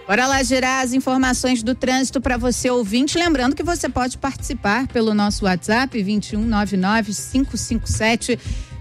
Bora lá gerar as informações do trânsito para você, ouvinte. Lembrando que você pode participar pelo nosso WhatsApp 2199-557-1013,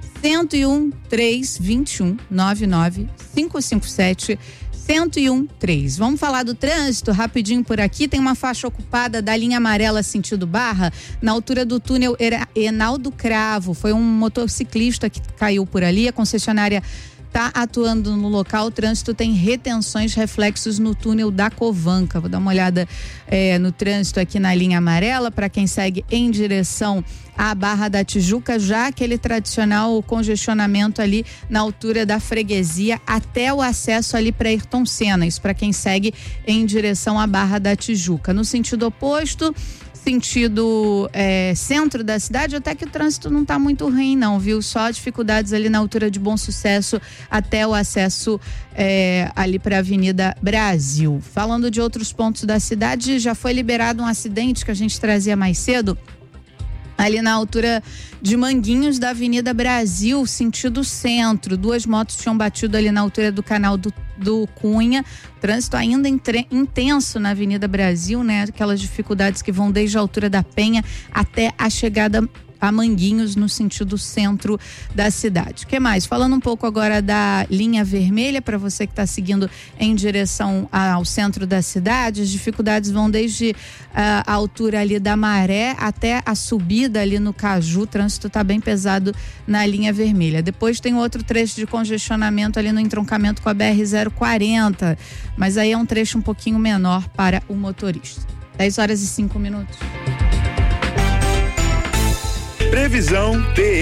2199-557-1013. Vamos falar do trânsito rapidinho por aqui. Tem uma faixa ocupada da linha amarela sentido Barra, na altura do túnel Enaldo Cravo. Foi um motociclista que caiu por ali. A concessionária está atuando no local. O trânsito tem retenções, reflexos no túnel da Covanca. Vou dar uma olhada no trânsito aqui na linha amarela para quem segue em direção à Barra da Tijuca, já aquele tradicional congestionamento ali na altura da Freguesia até o acesso ali para Ayrton Senna. Isso para quem segue em direção à Barra da Tijuca. No sentido oposto, sentido centro da cidade, até que o trânsito não está muito ruim não, viu? Só dificuldades ali na altura de Bom Sucesso até o acesso ali para a Avenida Brasil. Falando de outros pontos da cidade, já foi liberado um acidente que a gente trazia mais cedo, ali na altura de Manguinhos da Avenida Brasil, sentido centro. 2 motos tinham batido ali na altura do canal do Cunha. Trânsito ainda intenso na Avenida Brasil, né? Aquelas dificuldades que vão desde a altura da Penha até a chegada a Manguinhos, no sentido centro da cidade. O que mais? Falando um pouco agora da linha vermelha, para você que está seguindo em direção ao centro da cidade, as dificuldades vão desde a altura ali da Maré até a subida ali no Caju. O trânsito está bem pesado na linha vermelha. Depois tem outro trecho de congestionamento ali no entroncamento com a BR-040, mas aí é um trecho um pouquinho menor para o motorista. 10 horas e 5 minutos. Previsão PM.